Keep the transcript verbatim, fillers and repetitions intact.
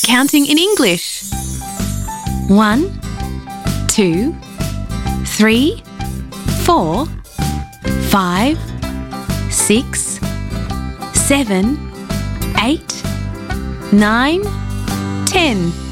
counting in English. One, two, three, four, five, six, seven, eight, nine, ten.